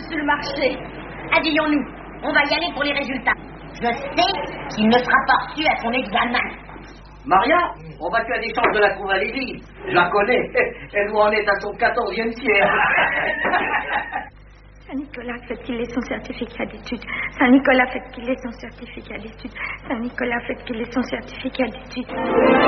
sur le marché. Habillons-nous. On va y aller pour les résultats. Je sais qu'il ne sera pas reçu à son examen. Maria, on va tu as des chances de la trouver à l'église. Je la connais. Elle doit en être à son 14e siècle. Saint-Nicolas, faites-qu'il ait son certificat d'études. Saint-Nicolas, faites-qu'il ait son certificat d'études. Saint-Nicolas, faites-qu'il ait son certificat d'études.